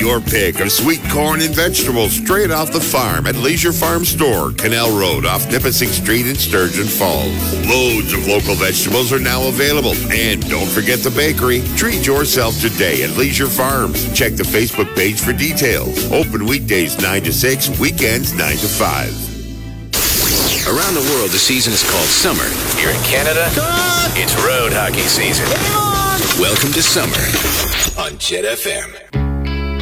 your pick of sweet corn and vegetables straight off the farm at Leisure Farm Store, Canal Road off Nipissing Street in Sturgeon Falls. Loads of local vegetables are now available. And don't forget the bakery. Treat yourself today at Leisure Farms. Check the Facebook page for details. Open weekdays 9 to 6, weekends 9 to 5. Around the world, the season is called summer. Here in Canada, it's road hockey season. Welcome to summer on Jet FM.